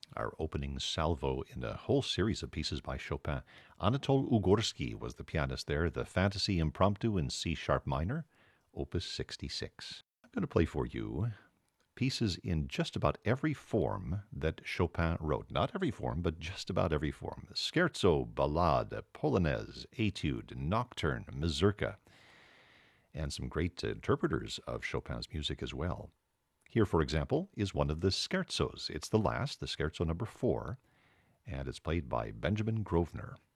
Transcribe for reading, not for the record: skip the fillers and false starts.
Our opening salvo in a whole series of pieces by Chopin. Anatol Ugorsky was the pianist there, the Fantasy Impromptu in C sharp minor, Opus 66. I'm going to play for you pieces in just about every form that Chopin wrote. Not every form, but just about every form. Scherzo, ballade, polonaise, etude, nocturne, mazurka, and some great interpreters of Chopin's music as well. Here, for example, is one of the scherzos. It's the last, the scherzo number 4, and it's played by Benjamin Grosvenor.